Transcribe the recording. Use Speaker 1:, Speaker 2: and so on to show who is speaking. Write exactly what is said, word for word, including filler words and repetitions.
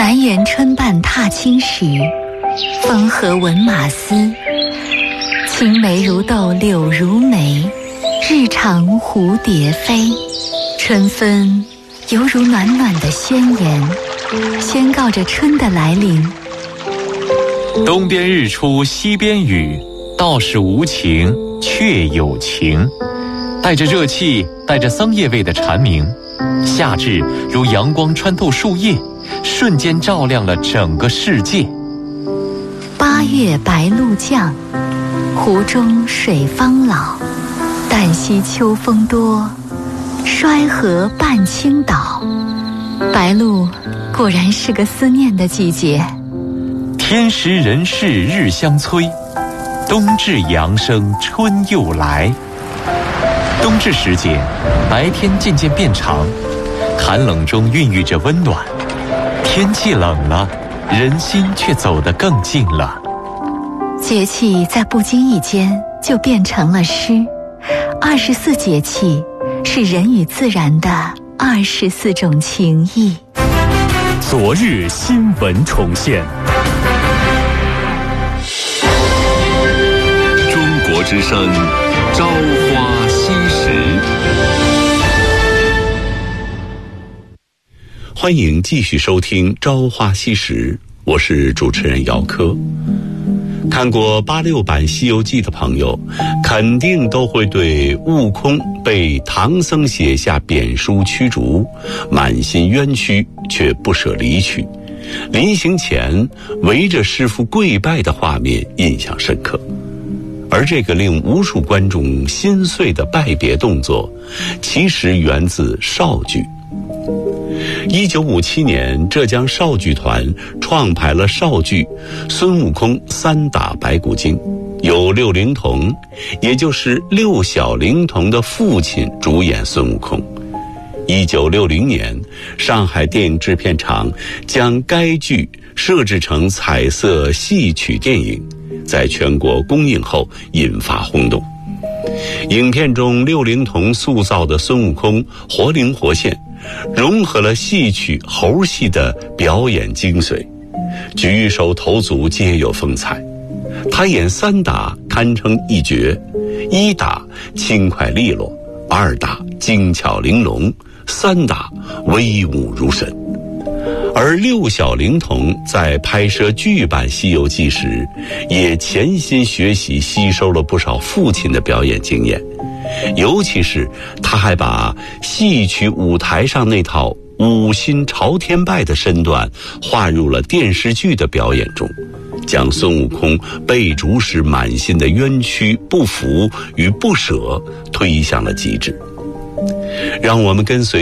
Speaker 1: 南园春半踏青时，风和闻马嘶。青梅如豆柳如眉，日长蝴蝶飞。春分犹如暖暖的宣言，宣告着春的来临。
Speaker 2: 东边日出西边雨，道是无晴却有晴。带着热气带着桑叶味的蝉鸣，夏至如阳光穿透树叶，瞬间照亮了整个世界。
Speaker 1: 八月白露降，湖中水方老。旦夕秋风多，衰河半倾倒。白露果然是个思念的季节。
Speaker 2: 天时人事日相催，冬至阳生春又来。冬至时节，白天渐渐变长，寒冷中孕育着温暖。天气冷了，人心却走得更近了。
Speaker 1: 节气在不经意间就变成了诗。二十四节气是人与自然的二十四种情谊。
Speaker 3: 昨日新闻重现。
Speaker 4: 中国之声，朝花夕拾。欢迎继续收听《朝花夕拾》，我是主持人姚科。看过八六版《西游记》的朋友，肯定都会对悟空被唐僧写下贬书驱逐，满心冤屈却不舍离去，临行前围着师父跪拜的画面印象深刻。而这个令无数观众心碎的拜别动作，其实源自绍剧。一九五七年，浙江绍剧团创排了绍剧《孙悟空三打白骨精》，由六龄童，也就是六小龄童的父亲主演孙悟空。一九六零年，上海电影制片厂将该剧设置成彩色戏曲电影，在全国公映后引发轰动。影片中六龄童塑造的孙悟空活灵活现，融合了戏曲猴戏的表演精髓，举手投足皆有风采。他演三打堪称一绝，一打轻快利落，二打精巧玲珑，三打威武如神。而六小龄童在拍摄剧版《西游记》时，也潜心学习吸收了不少父亲的表演经验，尤其是他还把戏曲舞台上那套五心朝天拜的身段划入了电视剧的表演中，将孙悟空被逐时满心的冤屈、不服与不舍推向了极致。让我们跟随